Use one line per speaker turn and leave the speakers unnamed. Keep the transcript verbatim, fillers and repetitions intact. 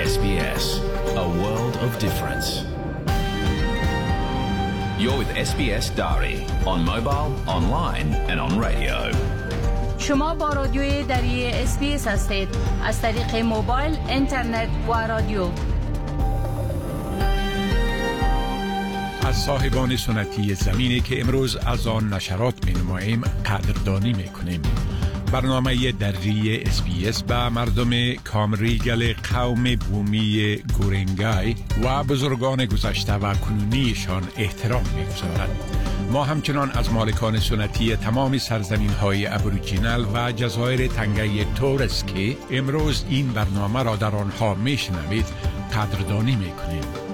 S B S, a world of difference. You're with S B S Dari on mobile, online and on radio.
شما با رادیوی دری اس بی اس هستید از طریق موبایل، اینترنت و رادیو.
از صاحبان سنتی زمینی که امروز از آن نشرات می نماییم قدردانی می کنیم. برنامه دری اس بی اس به مردم کامریگل قوم بومی گورنگای و بزرگان گذشته و کنونیشان احترام می گذارد. ما همچنان از مالکان سنتی تمام سرزمین های ابوریجینال و جزایر تنگه تورس که امروز این برنامه را در آنها می شنوید قدردانی می کنیم.